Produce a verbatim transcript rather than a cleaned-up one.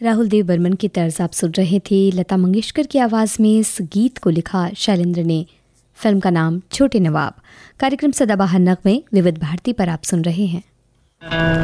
राहुल देव बर्मन की तर्ज आप सुन रहे थे। लता मंगेशकर की आवाज़ में इस गीत को लिखा शैलेंद्र ने। फिल्म का नाम छोटे नवाब। कार्यक्रम सदाबहार नगमे विविध भारती पर आप सुन रहे हैं।